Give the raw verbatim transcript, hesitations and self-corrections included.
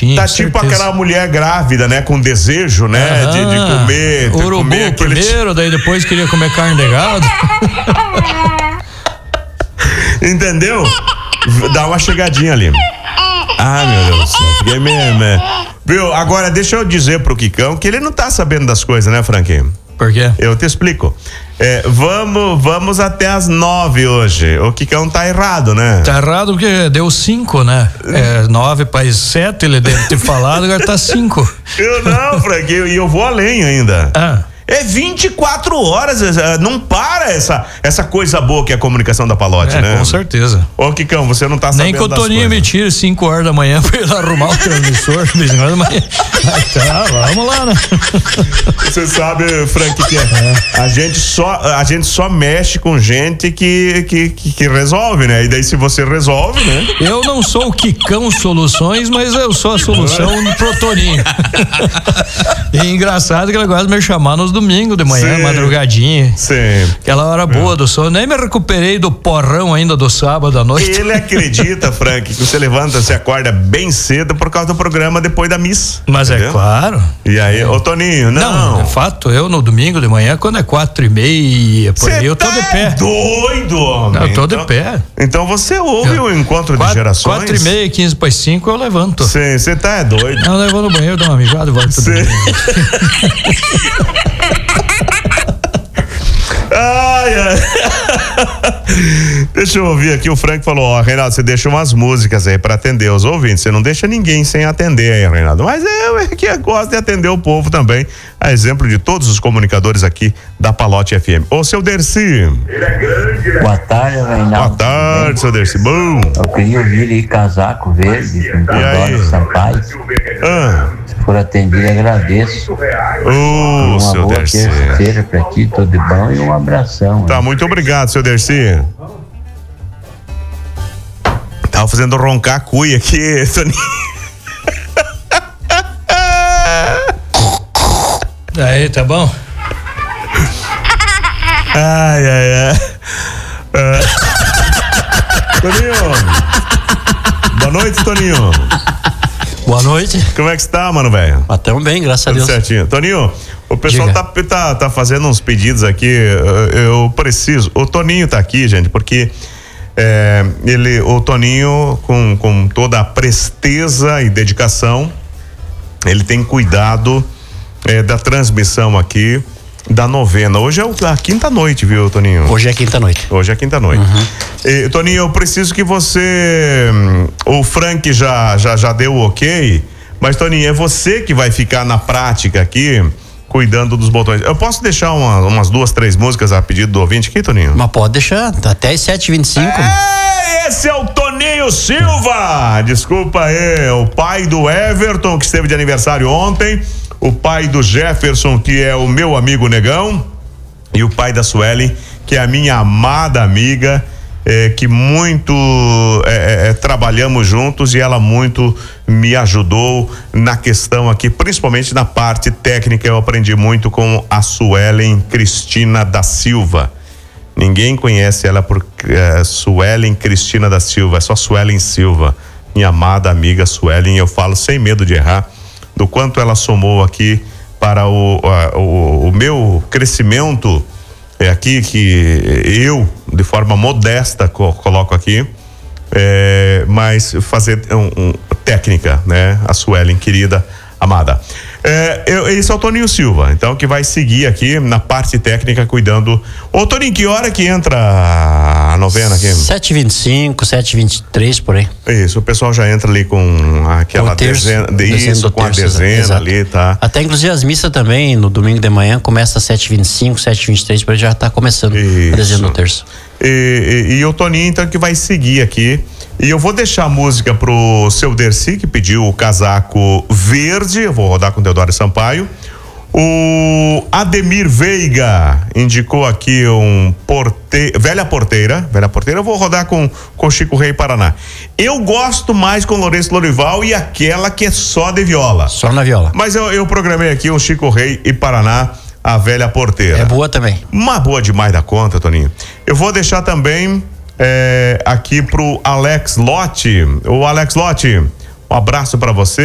quentinho. Tá tipo certeza. Aquela mulher grávida, né? Com desejo, né? Aham. De, de comer. De urubu comer aquele... primeiro, daí depois queria comer carne de gado. Entendeu? Dá uma chegadinha ali. Ah, meu Deus do céu. Fiquei mesmo. Viu? Agora deixa eu dizer pro Kikão que ele não tá sabendo das coisas, né, Franquinho? Por quê? Eu te explico. É, vamos, vamos até as nove hoje. O Kikão tá errado, né? Tá errado porque deu cinco, né? É, nove para sete, ele deve ter falado, agora tá cinco. Eu não, Franquinho, e eu vou além ainda. Ah. É vinte e quatro horas, não para essa, essa coisa boa que é a comunicação da Palote, é, né? Com certeza. Ô, Kikão, você não tá sabendo. Nem que o Toninho me tire cinco horas da manhã pra ir lá arrumar o transmissor. Mas tá, vamos lá, né? Você sabe, Frank, que é. a, gente só, a gente só mexe com gente que, que, que, que resolve, né? E daí se você resolve, né? Eu não sou o Kikão Soluções, mas eu sou a solução pro Toninho. E engraçado que ele gosta de me chamar nos domingos de manhã, sim, madrugadinha. Sim. Aquela hora boa é. do sono. Nem me recuperei do porrão ainda do sábado à noite. Ele acredita, Frank, que você levanta, você acorda bem cedo por causa do programa depois da missa. Mas entendeu? É claro. E aí, é. ô Toninho, não. Não, é fato, eu no domingo de manhã, quando é quatro e meia, por aí, eu tô tá de pé. Doido, homem. Não, eu tô então, de pé. Então você ouve eu, o encontro quatro, de gerações? Quatro e meia, quinze para cinco, eu levanto. Sim, você tá é doido. Não, eu vou no banheiro, dou uma mijada e volto tudo. Ai, ai. Deixa eu ouvir aqui, o Frank falou, ó, Reinaldo, você deixa umas músicas aí pra atender os ouvintes, você não deixa ninguém sem atender aí, Reinaldo, mas eu é que gosto de atender o povo também, a exemplo de todos os comunicadores aqui da Palote F M. Ô, seu Dercy. Boa tarde, Reinaldo. Boa tarde, seu Dercy. Bom. Eu queria ouvir aí Casaco Verde, com Teodoro Sampaio. Ah. Se for atendido, agradeço. Ô, oh, seu Dercy. Uma boa terça-feira pra ti, tudo de bom e um abração. Tá, hein? Muito obrigado, seu Dercy. Tava fazendo roncar a cuia aqui, Toninho. Aí, tá bom? Ai, ai, ai. Uh. Toninho. Boa noite, Toninho. Boa noite. Como é que você tá, mano, velho? Ah, tamo bem, graças Tudo a Deus. Certinho. Toninho, o pessoal tá, tá, tá fazendo uns pedidos aqui, eu preciso. O Toninho tá aqui, gente, porque é, ele, o Toninho, com, com toda a presteza e dedicação, ele tem cuidado é, da transmissão aqui da novena. Hoje é a quinta noite, viu, Toninho? Hoje é quinta noite. Hoje é quinta noite. Uhum. E, Toninho, eu preciso que você, o Frank já, já, já deu o ok, mas, Toninho, é você que vai ficar na prática aqui, cuidando dos botões. Eu posso deixar uma, umas duas, três músicas a pedido do ouvinte aqui, Toninho? Mas pode deixar, até as sete e vinte e cinco. É, esse é o Toninho Silva, desculpa aí, o pai do Everton, que esteve de aniversário ontem, o pai do Jefferson, que é o meu amigo Negão, e o pai da Suelen, que é a minha amada amiga, é, que muito é, é, trabalhamos juntos, e ela muito me ajudou na questão aqui, principalmente na parte técnica. Eu aprendi muito com a Suelen Cristina da Silva. Ninguém conhece ela por é, Suelen Cristina da Silva, é só Suelen Silva, minha amada amiga Suelen. Eu falo sem medo de errar do quanto ela somou aqui para o, a, o, o meu crescimento, é aqui que eu, de forma modesta, co- coloco aqui, é, mas fazer um, um, técnica, né? A Suelen, querida, amada. É, eu, esse é o Toninho Silva, então, que vai seguir aqui na parte técnica, cuidando. Ô, Toninho, que hora que entra a novena aqui? sete e vinte e cinco, sete e vinte e três, por aí. Isso, o pessoal já entra ali com aquela terço, dezena, de, isso, com terço, a dezena exato. Ali, tá? Até inclusive as missas também, no domingo de manhã, começa às sete e vinte e cinco, sete e vinte e três, por aí já tá começando isso. A dezena do terço. E, e, e o Toninho, então, que vai seguir aqui. E eu vou deixar a música pro seu Dercy, que pediu o casaco verde. Eu vou rodar com o Teodoro Sampaio. O Ademir Veiga indicou aqui um porte... Velha Porteira. Velha Porteira, eu vou rodar com, com Chico Rei Paraná. Eu gosto mais com Lourenço Lorival e aquela que é só de viola. Só na viola. Mas eu, eu programei aqui um Chico Rei e Paraná, a Velha Porteira. É boa também. Uma boa demais da conta, Toninho. Eu vou deixar também é, aqui pro Alex Lotti. O Alex Lotti, um abraço pra você.